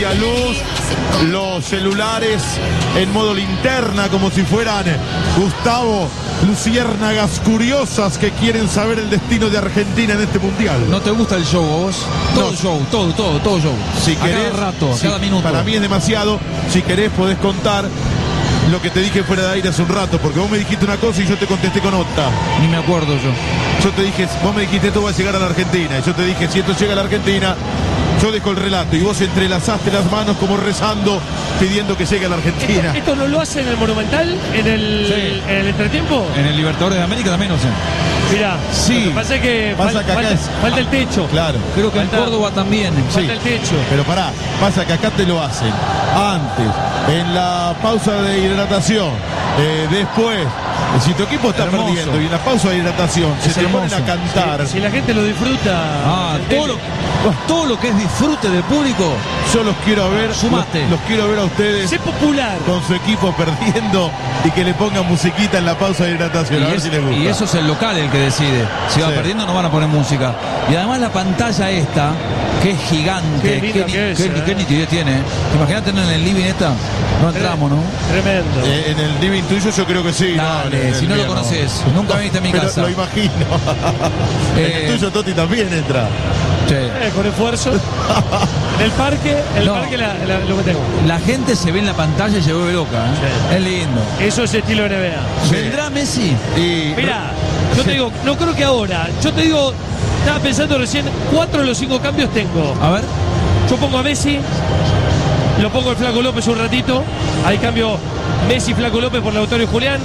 media luz, los celulares en modo linterna, como si fueran, Gustavo, luciérnagas curiosas que quieren saber el destino de Argentina en este mundial. ¿No te gusta el show vos? Todo No. show, todo show. Si A querés, cada rato, si- cada minuto. para mí es demasiado. Si querés podés contar lo que te dije fuera de aire hace un rato, porque vos me dijiste una cosa y yo te contesté con otra. Ni me acuerdo yo. Yo te dije, vos me dijiste esto va a llegar a la Argentina, y yo te dije si esto llega a la Argentina, yo dejo el relato, y vos entrelazaste las manos como rezando, pidiendo que llegue a la Argentina. ¿Esto no lo hace en el Monumental? ¿En el entretiempo? En el Libertadores de América también no sé. Mirá, Sí. lo que pasa es que Pasa que acá es- falta el techo. Claro. Creo que en Falta- Córdoba también. Falta el techo. Pero pará, pasa que acá te lo hacen antes, en la pausa de hidratación, después, si tu equipo está Hermoso. perdiendo y en la pausa de hidratación se Es te ponen hermoso. a cantar, Si la gente lo disfruta. Ah, todo lo que es disfrute del público. yo los quiero ver, Sumate. los quiero ver a ustedes Sé popular. con su equipo perdiendo y que le pongan musiquita en la pausa de hidratación, a ver si les gusta. Y eso es el local el que decide. Si va Sí. perdiendo no van a poner música. Y además la pantalla esta, que es gigante, Qué linda que es, qué nitidez tiene. Imagínate en el living esta, no entramos, ¿no? Tremendo. En el living tuyo yo creo que sí. Dale, en el si no lo mío conoces, nunca viniste a mi pero casa. lo imagino. En el tuyo Toti también entra. Che, Con esfuerzo. En el parque, No. lo que tengo. la gente se ve en la pantalla y se vuelve loca, ¿eh? Sí. Es lindo. Eso es estilo NBA. ¿Vendrá Messi? Y Mirá, yo te digo, no creo que ahora. Yo te digo, estaba pensando recién, 4 de los 5 cambios tengo. A ver. Yo pongo a Messi, lo pongo al Flaco López un ratito. Ahí cambio Messi, Flaco López por Lautaro y Julián.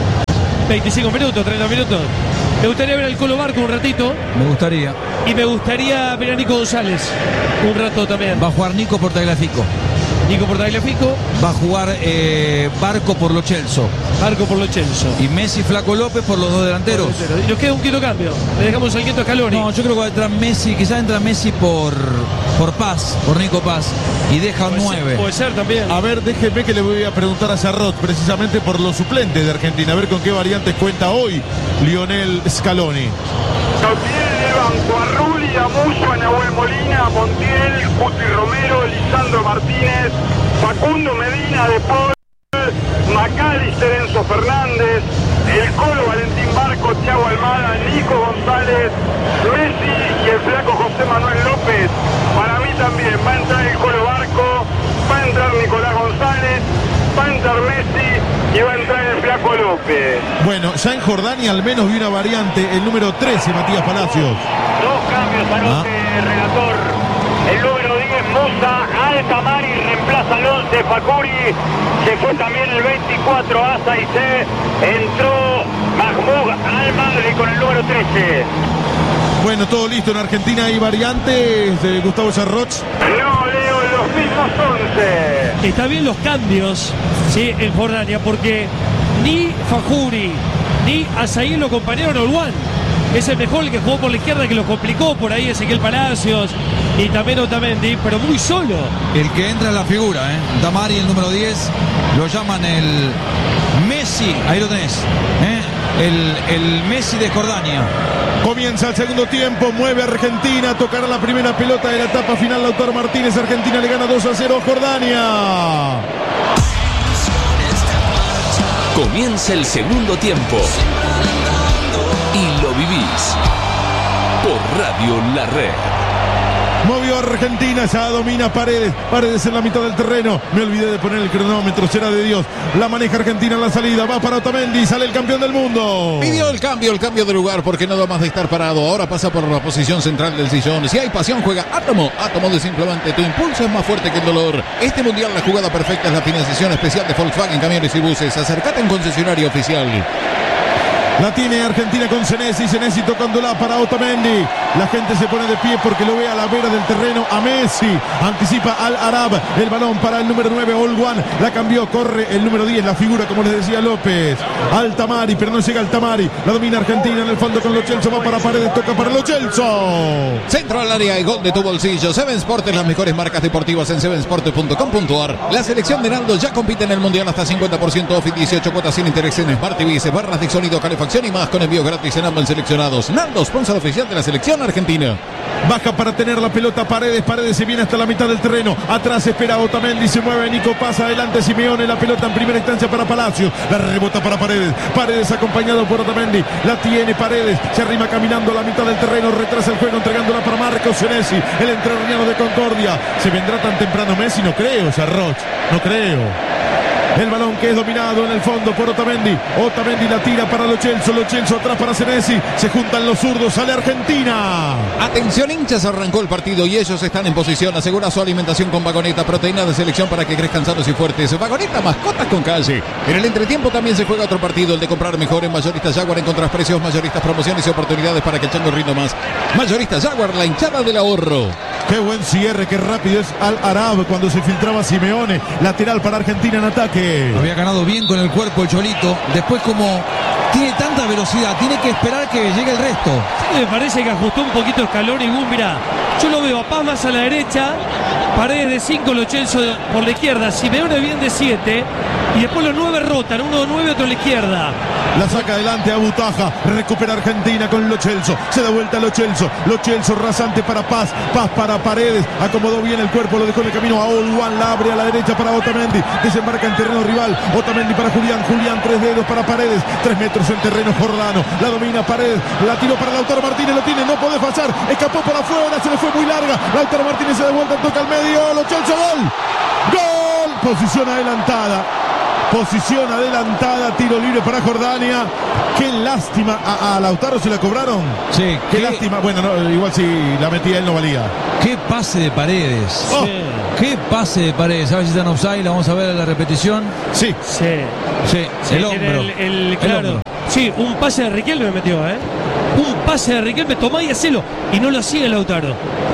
25 minutos, 30 minutos. Me gustaría ver al Colo Barco un ratito. Me gustaría. Y me gustaría ver a Nico González un rato también. Va a jugar Nico por Tagliafico. Nico por Tagliafico, Va a jugar Barco por Lo Celso. Barco por Lo Celso. Y Messi, Flaco López por los dos delanteros. Y nos queda un quinto cambio. Le dejamos al quinto a Scaloni. No, yo creo que va a entrar Messi, quizás entra Messi por Paz, por Nico Paz. Y deja un 9. Puede ser también. a ver, déjeme que le voy a preguntar a Charrot precisamente por los suplentes de Argentina, a ver con qué variantes cuenta hoy Lionel Scaloni. Gabriel del banco, a Rulli, a Musso, a Nahuel Molina, a Montiel, Cuti Romero, Lisandro Martínez, Facundo Medina, De Paul, Macalister, Enzo Fernández, el Colo, Valentín Barco, Thiago Almada, Nico González, Messi y el flaco José Manuel López. Para mí también va a entrar el Colo Barco, va a entrar Nicolás González, va a entrar Messi y va a entrar el flaco López. Bueno, ya en Jordania al menos vi una variante, el número 13, Matías Palacios. Dos cambios anote el relator. El número 10, Musa, Altamari reemplaza al 11, Facuri. Se fue también el 24, Asa y C. Entró Mahmoud Al-Magri con el número 13. Bueno, todo listo en Argentina, hay variantes de Gustavo Charrot. No, Leo, los mismos 11. Está bien los cambios, sí, en Jordania, porque ni Fajuri ni Azaí lo acompañaron a Olwan. Es el mejor, el que jugó por la izquierda, que lo complicó por ahí Ezequiel Palacios y también Otamendi, pero muy solo. El que entra en la figura, ¿eh? Tamari, el número 10, lo llaman el Messi, ahí lo tenés, ¿eh? El Messi de Jordania. Comienza el segundo tiempo, mueve Argentina, tocará la primera pelota de la etapa final Lautaro Martínez. Argentina le gana 2-0 a Jordania. Comienza el segundo tiempo y lo vivís por Radio La Red. Movió Argentina, ya domina Paredes. Paredes en la mitad del terreno. Me olvidé de poner el cronómetro, será de Dios. La maneja Argentina en la salida. Va para Otamendi, sale el campeón del mundo. Pidió el cambio de lugar porque no da más de estar parado. Ahora pasa por la posición central del sillón. Si hay pasión, juega Átomo. Átomo de Simplemente. Tu impulso es más fuerte que el dolor. Este mundial, la jugada perfecta es la financiación especial de Volkswagen Camiones y Buses. Acércate a un concesionario oficial. La tiene Argentina con Senesi. Senesi tocándola para Otamendi. La gente se pone de pie porque lo ve a la vera del terreno a Messi. Anticipa al Arab. El balón para el número 9, Olwan. La cambió, corre el número 10, la figura, como les decía López. Altamari, pero no llega Altamari. La domina Argentina en el fondo con Lo Celso. Va para Paredes, toca para Lo Celso. Centro al área y gol de tu bolsillo. Seven Sport es las mejores marcas deportivas en sevensport.com.ar. La selección de Naldo ya compite en el mundial hasta 50% off y 18 cuotas sin interés en Smart TV, barras de sonido, calefacción calefacción y más con envíos gratis en ambos seleccionados. Naldo, sponsor oficial de la selección argentina. Baja para tener la pelota Paredes. Paredes se viene hasta la mitad del terreno. Atrás espera Otamendi. Se mueve Nico. Pasa adelante Simeone. La pelota en primera instancia para Palacios. La rebota para Paredes. Paredes acompañado por Otamendi. La tiene Paredes. Se arrima caminando a la mitad del terreno. Retrasa el juego entregándola para Marcos Senesi. El entrerriano de Concordia. ¿Se vendrá tan temprano Messi? No creo, Sarroch. No creo. El balón que es dominado en el fondo por Otamendi. Otamendi la tira para Lo Celso. Lo Celso atrás para Senesi. Se juntan los zurdos. Sale Argentina. Atención hinchas, arrancó el partido y ellos están en posición. Asegura su alimentación con Vagoneta, proteína de selección para que crezcan sanos y fuertes. Vagoneta, mascotas con calle. En el entretiempo también se juega otro partido, el de comprar mejor en Mayoristas Jaguar. Encontrás precios, mayoristas, promociones y oportunidades para que el chango rinda más. Mayoristas Jaguar, la hinchada del ahorro. Qué buen cierre, qué rápido es Al Arab cuando se filtraba Simeone. Lateral para Argentina en ataque. Había ganado bien con el cuerpo el Cholito. Después, como tiene tanta velocidad, tiene que esperar que llegue el resto. Sí, me parece que ajustó un poquito escalón y boom, mirá. Yo lo veo a Paz más a la derecha, Paredes de 5, Lo Celso por la izquierda, Simeone bien de 7 y después los 9 rotan, uno de 9, otro a la izquierda. La saca adelante a Butaja, recupera Argentina con Lo Celso, se da vuelta Lo Celso rasante para Paz, Paz para Paredes, acomodó bien el cuerpo, lo dejó en el camino a Olwan, la abre a la derecha para Otamendi, desembarca en terreno rival, Otamendi para Julián, 3 dedos para Paredes, 3 metros en terreno Jordano, la domina Paredes, la tiró para Lautaro Martínez, lo tiene, no puede fallar, escapó por afuera, se le fue muy larga, Lautaro Martínez se da vuelta, toca al medio, Lo Celso, gol, posición adelantada, tiro libre para Jordania. Qué lástima, a Lautaro se la cobraron. Sí, qué lástima, bueno, no, igual si la metía él no valía. Qué pase de Paredes. Oh. Qué pase de Paredes. A ver si está en offside, la vamos a ver en la repetición. Sí. El hombro. Claro. El hombro. Sí, un pase de Riquelme metió, un pase de Riquelme, tomá y hacelo. Y no lo hacía Lautaro.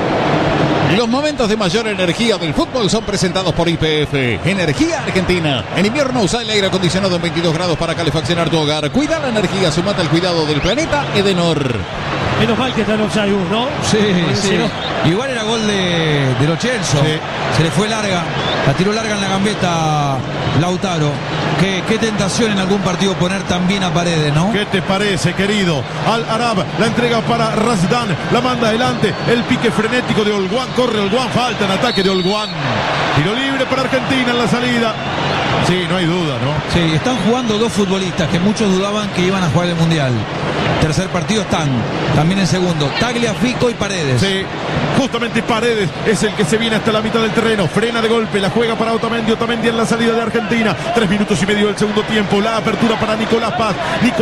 Los momentos de mayor energía del fútbol son presentados por YPF. Energía Argentina. En invierno usa el aire acondicionado en 22 grados para calefaccionar tu hogar. Cuida la energía, sumate al cuidado del planeta. Edenor. Menos mal que está en offside, ¿no? Sí. Igual era gol de Lo Celso. Sí. Se le fue larga. La tiró larga en la gambeta Lautaro. Qué tentación en algún partido poner también a Paredes, ¿no? ¿Qué te parece, querido? Al Arab, la entrega para Razdan, la manda adelante, el pique frenético de Olguán, corre Olguán, falta en ataque de Olguán. Tiro libre para Argentina en la salida. Sí, no hay duda, ¿no? Sí, están jugando dos futbolistas que muchos dudaban que iban a jugar el Mundial. Tercer partido están, también en segundo, Tagliafico y Paredes. Sí, justamente Paredes es el que se viene hasta la mitad del terreno, frena de golpe, la juega para Otamendi en la salida de Argentina, 3 minutos y medio del segundo tiempo, la apertura para Nicolás Paz,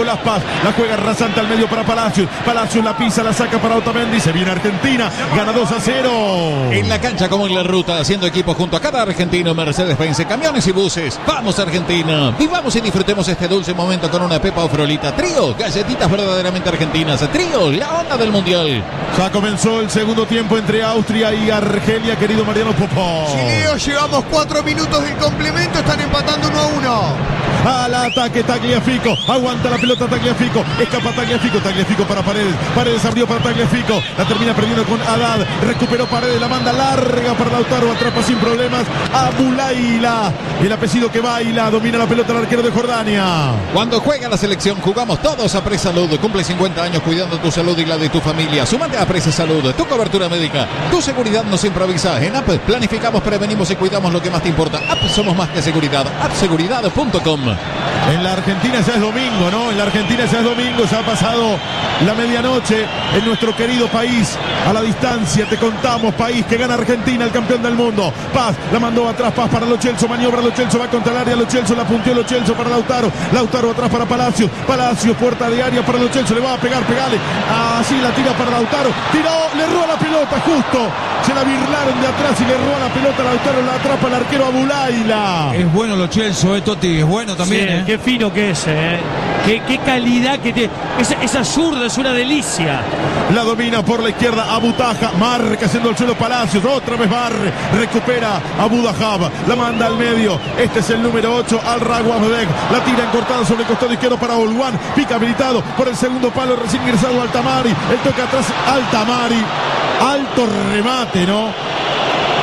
la juega rasante al medio para Palacios la pisa, la saca para Otamendi, se viene Argentina, gana 2-0. En la cancha como en la ruta, haciendo equipo junto a cada argentino, Mercedes-Benz, camiones y buses. Vamos Argentina, vivamos y disfrutemos este dulce momento con una pepa o frolita. Trío, galletitas verdaderamente argentinas. Trío, la onda del Mundial. Ya comenzó el segundo tiempo entre Austria y Argelia, querido Mariano Popó. Chileo, llevamos 4 minutos del complemento, están empatando 1-1. Al ataque Tagliafico, aguanta la pelota Tagliafico, escapa Tagliafico para Paredes abrió para Tagliafico, la termina perdiendo con Haddad, recuperó Paredes, la manda larga para Lautaro, atrapa sin problemas a Bulaila, el apellido que baila, domina la pelota el arquero de Jordania. Cuando juega la selección jugamos todos a Presa Salud, cumple 50 años cuidando tu salud y la de tu familia, sumate a Presa Salud, tu cobertura médica, tu seguridad nos improvisa, en App planificamos, prevenimos y cuidamos lo que más te importa, App somos más que seguridad, appseguridad.com. En la Argentina ya es domingo, ¿no? En la Argentina ya es domingo, ya ha pasado la medianoche en nuestro querido país. A la distancia te contamos, país que gana Argentina, el campeón del mundo. Paz, la mandó atrás, Paz para Lo Celso, maniobra Lo Celso, va contra el área, Lo Celso, la punteó Lo Celso para Lautaro atrás para Palacios, puerta de área para Lo Celso, le va a pegar, pegale, así la tira para Lautaro, tiró, le roba la pelota justo, se la birlaron de atrás y le roba la pelota a Lautaro, la atrapa el arquero a Bulaila. Es bueno Lo Celso, Totti, es bueno también. Sí, qué fino que es, qué calidad que tiene. Esa zurda es una delicia. La domina por la izquierda a Butaja, marca haciendo el suelo Palacios, otra vez barre, recupera a Budajab, la manda al medio, este es el número 8, Al Raguabek, la tira encortada sobre el costado izquierdo para Olguán, pica habilitado por el segundo palo, recién ingresado Altamari, el toque atrás Altamari, alto remate, ¿no?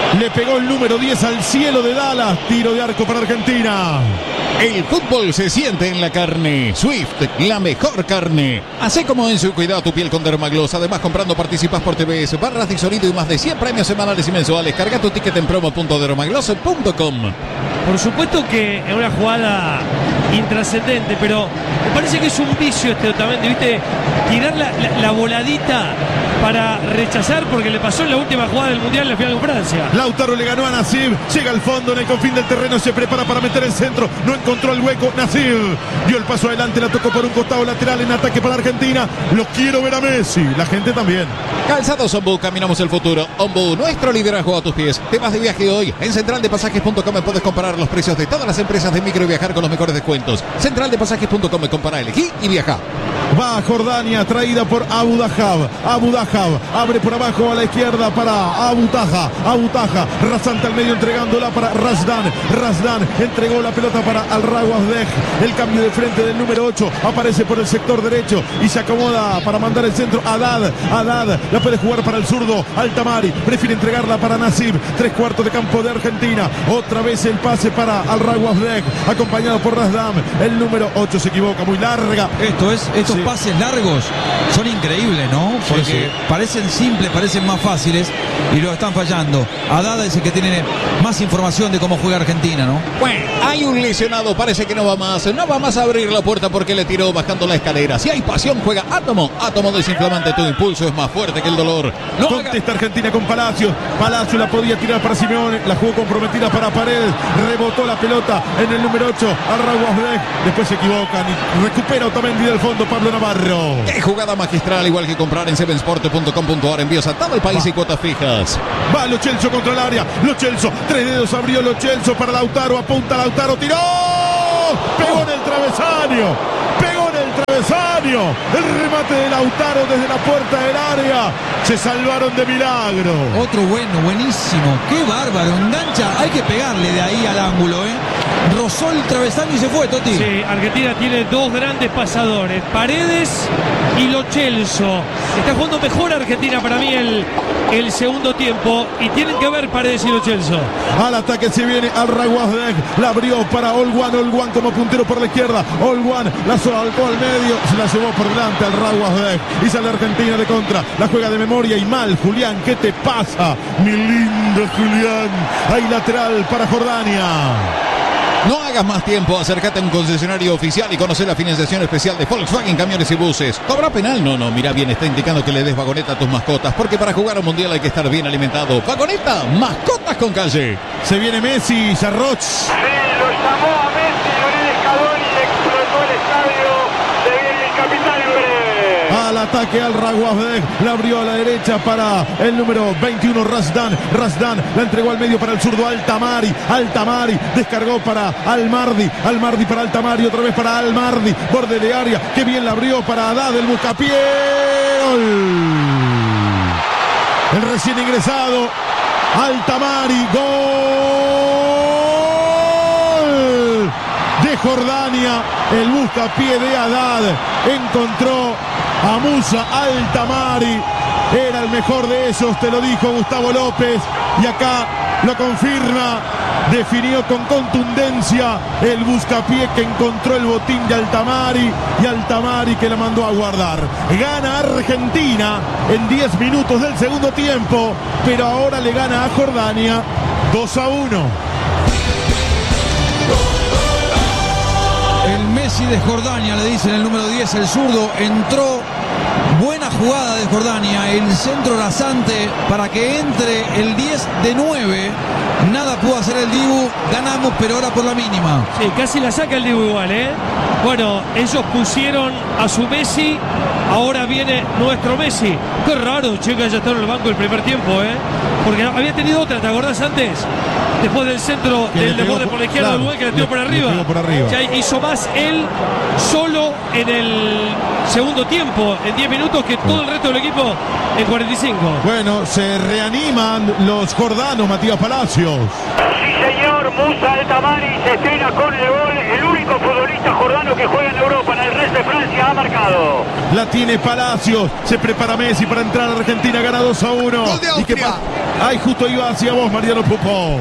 Le pegó el número 10 al cielo de Dallas. Tiro de arco para Argentina. El fútbol se siente en la carne. Swift, la mejor carne. Hacé como en su cuidado tu piel con Dermagloss. Además, comprando participas por TVS, barras de sonido y más de 100 premios semanales y mensuales. Carga tu ticket en promo.dermagloss.com. Por supuesto que es una jugada intrascendente, pero me parece que es un vicio este Otamendi, ¿viste? Tirar la voladita para rechazar, porque le pasó en la última jugada del Mundial en la final con Francia. Lautaro le ganó a Nasib, llega al fondo en el confín del terreno, se prepara para meter el centro, no encontró el hueco. Nasib dio el paso adelante, la tocó por un costado lateral en ataque para Argentina. Lo quiero ver a Messi, la gente también. Calzados Ombu, caminamos el futuro. Ombu, nuestro liderazgo a tus pies. Te vas de viaje hoy. En centraldepasajes.com puedes comparar los precios de todas las empresas de micro y viajar con los mejores descuentos. Centraldepasajes.com, compara, elegí y viaja. Va a Jordania, traída por Abu Dahab. Abu Dahab abre por abajo a la izquierda para Abu Taha. Abu Taha, rasante al medio entregándola para Razdan. Razdan entregó la pelota para Al-Rawazbek. El cambio de frente del número 8 aparece por el sector derecho y se acomoda para mandar el centro. Haddad la puede jugar para el zurdo. Altamari prefiere entregarla para Nasib. 3/4 de campo de Argentina. Otra vez el pase para Al-Rawazbek, acompañado por Razdan. El número 8 se equivoca, muy larga. Estos pases largos son increíbles, ¿no? Porque parecen simples, parecen más fáciles y lo están fallando. Haddad es el que tiene más información de cómo juega Argentina, ¿no? Bueno, hay un lesionado, parece que no va más a abrir la puerta porque le tiró bajando la escalera. Si hay pasión, juega Átomo. Átomo desinflamante, tu impulso es más fuerte que el dolor. No contesta Argentina con Palacios. Palacios la podía tirar para Simeone, la jugó comprometida para Paredes, rebotó la pelota en el número 8 al Rawazbek. Después se equivocan y recupera Otamendi del fondo, Pablo Navarro. Qué jugada magistral, igual que comprar en sevensport.com.ar, envíos a todo el país y cuotas fijas. Va Lo Celso contra el área. Lo Celso, 3 dedos abrió Lo Celso para Lautaro, apunta Lautaro, tiró, pegó en el travesaño. El remate de Lautaro desde la puerta del área. Se salvaron de milagro. Otro buenísimo. Qué bárbaro. Engancha. Hay que pegarle de ahí al ángulo, ¿eh? Rozó el travesaño y se fue, Toti. Sí, Argentina tiene dos grandes pasadores, Paredes y Lo Celso. Está jugando mejor Argentina para mí el segundo tiempo y tienen que ver Paredes y Lo Celso. Al ataque se viene Al-Rawazbek, la abrió para Olguán como puntero por la izquierda. Olguán la soltó al medio, se la llevó por delante Al-Rawazbek y sale Argentina de contra. La juega de memoria y mal. Julián, ¿qué te pasa? Mi lindo Julián. Hay lateral para Jordania. No hagas más tiempo, acércate a un concesionario oficial y conoce la financiación especial de Volkswagen Camiones y Buses. ¿Cobra penal? No, mira bien, está indicando que le des vagoneta a tus mascotas, porque para jugar a un mundial hay que estar bien alimentado. Vagoneta, mascotas con calle. Se viene Messi, Sarroch. Sí, lo llamó a Messi, Lionel Scaloni, le explotó el estadio. Se viene el capitán en breve. Al ataque Al-Rawazbek, la abrió a la derecha para el número 21 Razdan la entregó al medio para el zurdo Altamari descargó para Almardi para Altamari, otra vez para Almardi, borde de área, que bien la abrió para Haddad, el buscapié, gol. El recién ingresado Altamari, gol de Jordania. El buscapié de Haddad encontró a Musa Altamari, era el mejor de ellos, te lo dijo Gustavo López, y acá lo confirma. Definió con contundencia el buscapié que encontró el botín de Altamari, y Altamari que la mandó a guardar. Gana Argentina en 10 minutos del segundo tiempo, pero ahora le gana a Jordania 2-1. El Messi de Jordania, le dicen el número 10, el zurdo, entró. Buena jugada de Jordania, el centro rasante para que entre el 10 de 9. Nada pudo hacer el Dibu, ganamos, pero ahora por la mínima. Sí, casi la saca el Dibu igual, ¿eh? Bueno, ellos pusieron a su Messi, ahora viene nuestro Messi. Qué raro, che, que haya estado en el banco el primer tiempo, ¿eh? Porque había tenido otra, ¿te acordás antes? Después del centro del desborde por la izquierda, claro, que le tiró por arriba. Ya hizo más él solo en el segundo tiempo, en 10 minutos, que todo el resto del equipo en 45. Bueno, se reaniman los jordanos, Matías Palacios. Sí, señor, Musa Altamari se estrena con el gol, el único futbolista Jordano que juega en Europa, en el Rennes de Francia, ha marcado. La tiene Palacios. Se prepara Messi para entrar a Argentina. Gana 2-1. Gol de Austria. Ay, justo iba hacia vos, Mariano Popó.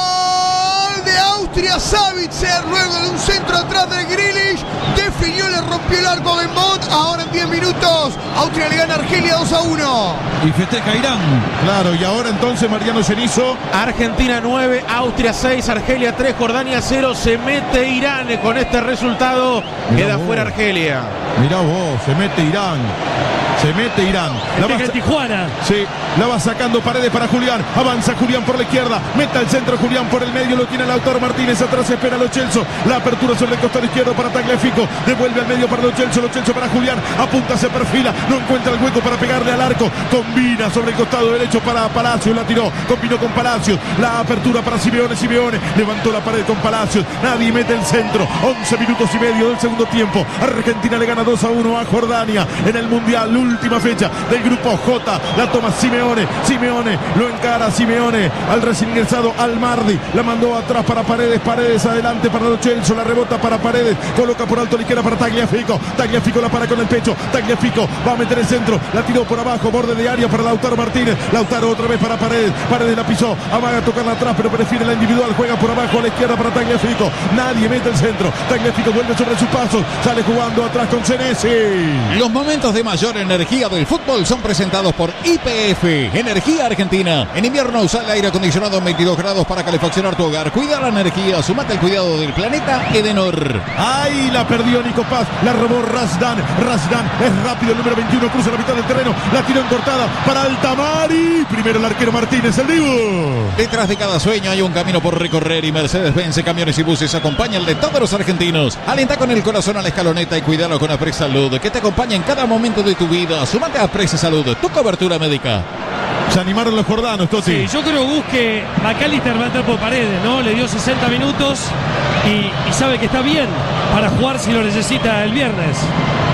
Gol de Austria. Savitzer, luego de un centro atrás de Grealish, definió, le rompió el arco a Benbont. Ahora en 10 minutos, Austria le gana a Argelia 2-1. Y festeja Irán. Claro, y ahora entonces Mariano Cenizo. Argentina 9, Austria 6, Argelia 3, Jordania 0. Se mete Irán con este resultado. Queda fuera Argelia. Mirá vos, se mete Irán. Se mete Irán. En Tijuana. Sí, la va sacando Paredes para Julián. Avanza Julián por la izquierda. Mete al centro Julián por el medio. Lo tiene Lautaro Martínez. Atrás espera Lo Celso. La apertura sobre el costado izquierdo para Tagliafico. Devuelve al medio para Lo Celso. Lo Celso para Julián. Apunta, se perfila. No encuentra el hueco para pegarle al arco. Combina sobre el costado derecho para Palacios. La tiró. Combinó con Palacios. La apertura para Simeone. Simeone levantó la pared con Palacios. Nadie mete el centro. 11 minutos y medio del segundo tiempo. Argentina le gana 2-1 a Jordania en el Mundial. Última fecha del grupo J. La toma Simeone. Simeone lo encara. Simeone al recién ingresado Almardi. La mandó atrás para Paredes. Paredes adelante para Lo Celso. La rebota para Paredes. Coloca por alto la izquierda para Tagliafico. Tagliafico la para con el pecho. Tagliafico va a meter el centro. La tiró por abajo. Borde de área para Lautaro Martínez. Lautaro otra vez para Paredes. Paredes la pisó. Amaga a tocarla atrás, pero prefiere la individual. Juega por abajo a la izquierda para Tagliafico. Nadie mete el centro. Tagliafico vuelve sobre sus pasos. Sale jugando atrás con Senesi. Los momentos de mayor energía del fútbol son presentados por YPF, Energía Argentina. En invierno usa el aire acondicionado en 22 grados para calefaccionar tu hogar. Cuida la energía, sumate al cuidado del planeta Edenor. Ahí la perdió Nico Paz, la robó Razdan. Razdan es rápido, el número 21, cruza la mitad del terreno, la tiró encortada para Altamari. Primero el arquero Martínez, el Dibu. Detrás de cada sueño hay un camino por recorrer y Mercedes-Benz Camiones y Buses acompaña el de todos los argentinos. Alenta con el corazón a la escaloneta y cuídalo con Apres Salud, que te acompaña en cada momento de tu vida. Sumate a Apres Salud, tu cobertura médica. Se animaron los jordanos, Toti. Sí, yo creo que McAllister va a entrar por Paredes, ¿no? Le dio 60 minutos y sabe que está bien para jugar si lo necesita el viernes.